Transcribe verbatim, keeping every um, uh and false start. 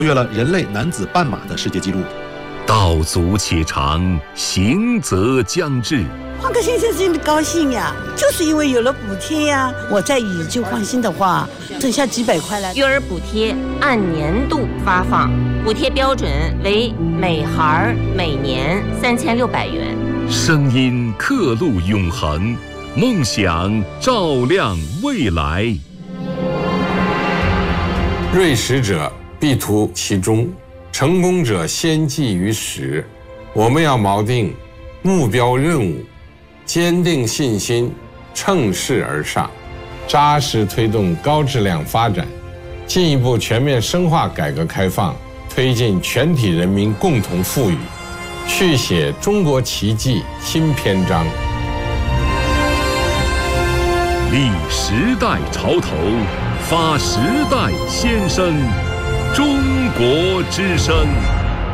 越了人类男子半马的世界纪录。 道阻且长，行则将至。 换个先生真的高兴呀，就是因为有了补贴呀。我再以旧换新的话，剩下几百块了。 育儿补贴按年度发放，补贴标准为每孩每年三千六百元。 声音刻录永恒，梦想照亮未来。 锐实者必图其中，成功者先记于始。我们要锚定目标任务，坚定信心，乘势而上，扎实推动高质量发展，进一步全面深化改革开放，推进全体人民共同富裕，续写中国奇迹新篇章。 立时代潮头，发时代先声，中国之声。